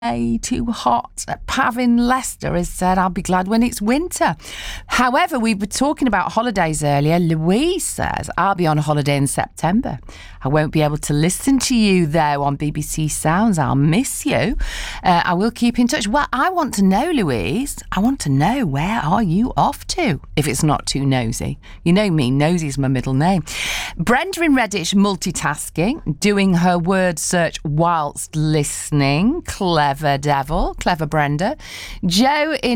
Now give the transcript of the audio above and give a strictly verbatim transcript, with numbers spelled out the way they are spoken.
too hot. Pavin Leicester has said, I'll be glad when it's winter. However, we were talking about holidays earlier. Louise says, I'll be on holiday in September. I won't be able to listen to you, though, on B B C Sounds. I'll miss you. Uh, I will keep in touch. Well, I want to know, Louise. I want to know, where are you off to? If it's not too nosy. You know me, nosy's my middle name. Brenda in Redditch, multitasking, doing her word search whilst listening. Clever devil. Clever Brenda. Joe in